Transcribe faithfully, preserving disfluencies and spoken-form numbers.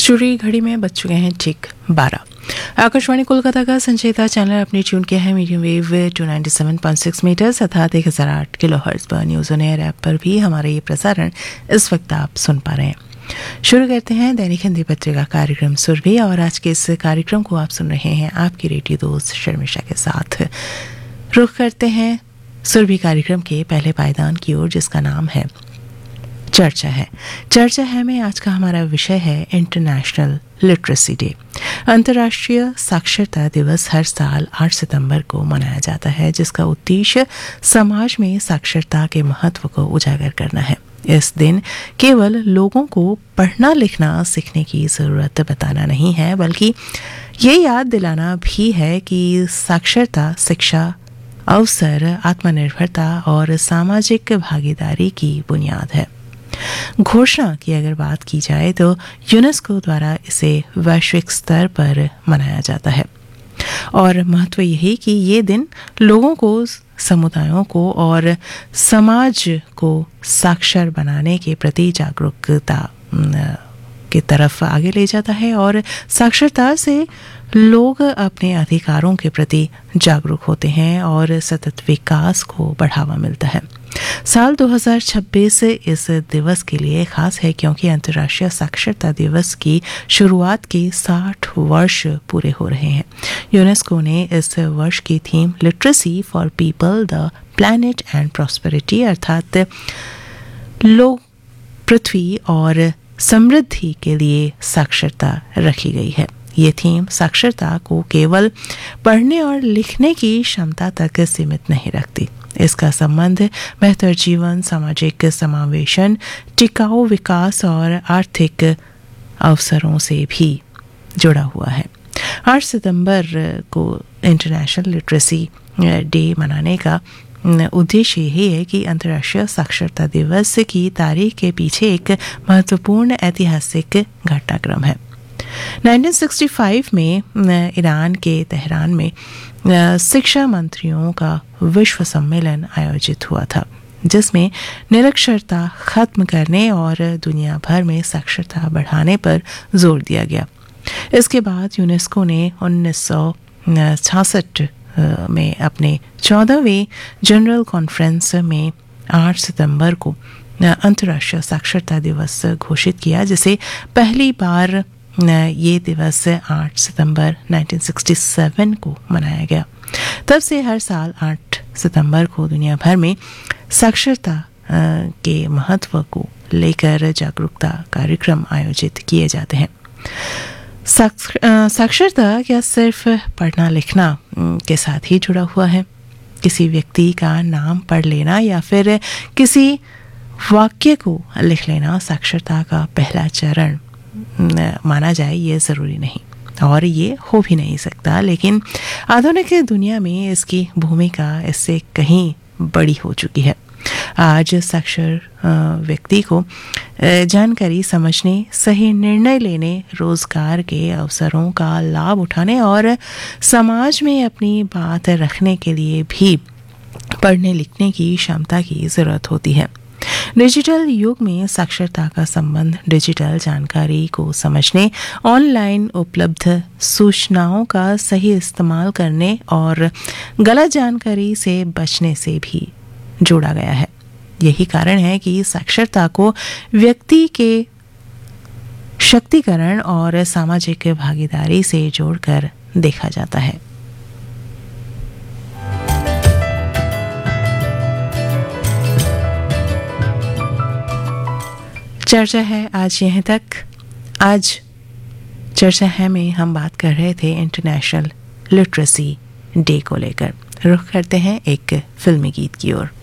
Studio घड़ी में बज चुके हैं ठीक बारह। आकाशवाणी कोलकाता का संचेता चैनल अपने ट्यून किया है medium wave to ninety seven point six metres अर्थात एक हज़ार आठ किलो हर्ट्ज पर। न्यूज़ ऑन एयर ऐप पर भी हमारा ये प्रसारण इस वक्त आप सुन पा रहे हैं। शुरू करते हैं दैनिक हिंदी पत्रिका कार्यक्रम सुरभि, और आज के इस कार्यक्रम को आप सुन रहे हैं आपकी रेडियो दोस्त शर्मिष्ठा के साथ। रुख करते हैं सुरभि कार्यक्रम के पहले पायदान की ओर, जिसका नाम है चर्चा है। चर्चा है में आज का हमारा विषय है इंटरनेशनल लिटरेसी डे। अंतर्राष्ट्रीय साक्षरता दिवस हर साल आठ सितंबर को मनाया जाता है, जिसका उद्देश्य समाज में साक्षरता के महत्व को उजागर करना है। इस दिन केवल लोगों को पढ़ना लिखना सीखने की ज़रूरत बताना नहीं है, बल्कि ये याद दिलाना भी है कि साक्षरता शिक्षा, अवसर, आत्मनिर्भरता और सामाजिक भागीदारी की बुनियाद है। घोषणा की अगर बात की जाए तो यूनेस्को द्वारा इसे वैश्विक स्तर पर मनाया जाता है, और महत्व यही कि ये दिन लोगों को, समुदायों को और समाज को साक्षर बनाने के प्रति जागरूकता की तरफ आगे ले जाता है, और साक्षरता से लोग अपने अधिकारों के प्रति जागरूक होते हैं और सतत विकास को बढ़ावा मिलता है। साल दो हज़ार छब्बीस इस दिवस के लिए खास है, क्योंकि अंतर्राष्ट्रीय साक्षरता दिवस की शुरुआत के साठ वर्ष पूरे हो रहे हैं। यूनेस्को ने इस वर्ष की theme literacy for people, the planet and prosperity अर्थात लोग, पृथ्वी और समृद्धि के लिए साक्षरता रखी गई है। ये थीम साक्षरता को केवल पढ़ने और लिखने की क्षमता तक सीमित नहीं रखती। इसका संबंध बेहतर जीवन, सामाजिक समावेशन, टिकाऊ विकास और आर्थिक अवसरों से भी जुड़ा हुआ है। आठ सितंबर को इंटरनेशनल लिटरेसी डे मनाने का उद्देश्य यही है कि अंतर्राष्ट्रीय साक्षरता दिवस की तारीख के पीछे एक महत्वपूर्ण ऐतिहासिक घटनाक्रम है। उन्नीस सौ पैंसठ में ईरान के तेहरान में शिक्षा मंत्रियों का विश्व सम्मेलन आयोजित हुआ था, जिसमें निरक्षरता खत्म करने और दुनिया भर में साक्षरता बढ़ाने पर जोर दिया गया। इसके बाद यूनेस्को ने उन्नीस सौ छियासठ में अपने चौदहवें जनरल कॉन्फ्रेंस में आठ सितंबर को अंतर्राष्ट्रीय साक्षरता दिवस घोषित किया, जिसे पहली बार ये दिवस आठ सितंबर उन्नीस सौ सरसठ को मनाया गया। तब से हर साल आठ सितंबर को दुनिया भर में साक्षरता के महत्व को लेकर जागरूकता कार्यक्रम आयोजित किए जाते हैं। साक्षरता क्या सिर्फ पढ़ना लिखना के साथ ही जुड़ा हुआ है? किसी व्यक्ति का नाम पढ़ लेना या फिर किसी वाक्य को लिख लेना साक्षरता का पहला चरण माना जाए, ये ज़रूरी नहीं, और ये हो भी नहीं सकता। लेकिन आधुनिक दुनिया में इसकी भूमिका इससे कहीं बड़ी हो चुकी है। आज साक्षर व्यक्ति को जानकारी समझने, सही निर्णय लेने, रोजगार के अवसरों का लाभ उठाने और समाज में अपनी बात रखने के लिए भी पढ़ने लिखने की क्षमता की ज़रूरत होती है। डिजिटल युग में साक्षरता का संबंध डिजिटल जानकारी को समझने, ऑनलाइन उपलब्ध सूचनाओं का सही इस्तेमाल करने और गलत जानकारी से बचने से भी जोड़ा गया है। यही कारण है कि साक्षरता को व्यक्ति के शक्तिकरण और सामाजिक भागीदारी से जोड़कर देखा जाता है। चर्चा है आज यहीं तक। आज चर्चा है में हम बात कर रहे थे इंटरनेशनल लिटरेसी डे को लेकर। रुख करते हैं एक फिल्मी गीत की ओर।